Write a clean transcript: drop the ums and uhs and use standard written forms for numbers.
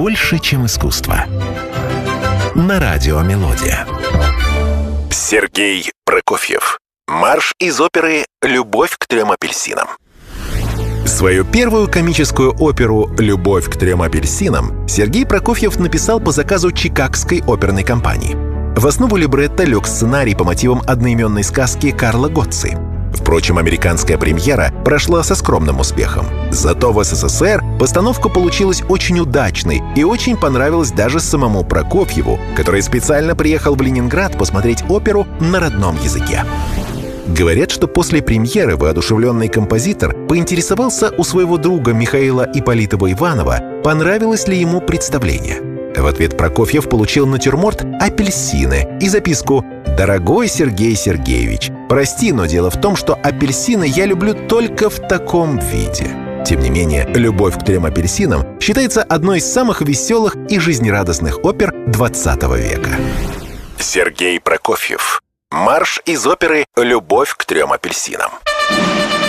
больше, чем искусство. На радио «Мелодия». Сергей Прокофьев. Марш из оперы «Любовь к 3 апельсинам». Свою первую комическую оперу «Любовь к 3 апельсинам» Сергей Прокофьев написал по заказу Чикагской оперной компании. В основу либретто лег сценарий по мотивам одноименной сказки Карла Готци. Впрочем, американская премьера прошла со скромным успехом. Зато в СССР постановка получилась очень удачной и очень понравилась даже самому Прокофьеву, который специально приехал в Ленинград посмотреть оперу на родном языке. Говорят, что после премьеры воодушевленный композитор поинтересовался у своего друга Михаила Ипполитова-Иванова, понравилось ли ему представление. В ответ Прокофьев получил натюрморт «Апельсины» и записку: «Дорогой Сергей Сергеевич, прости, но дело в том, что апельсины я люблю только в таком виде». Тем не менее, «Любовь к 3 апельсинам» считается одной из самых веселых и жизнерадостных опер XX века. Сергей Прокофьев. Марш из оперы «Любовь к 3 апельсинам».